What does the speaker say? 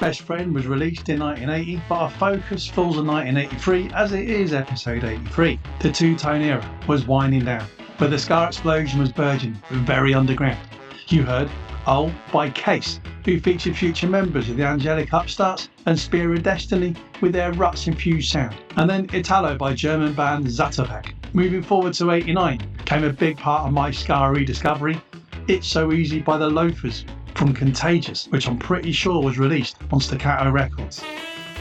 Best Friend was released in 1980, but our focus falls on 1983 as it is episode 83. The two-tone era was winding down, but the ska explosion was burgeoning, very underground. You heard Oh by Case, who featured future members of the Angelic Upstarts and Spear of Destiny with their ruts-infused sound, and then Italo by German band Zatopek. Moving forward to 89 came a big part of my ska rediscovery, It's So Easy by the Loafers from Contagious, which I'm pretty sure was released on Staccato Records.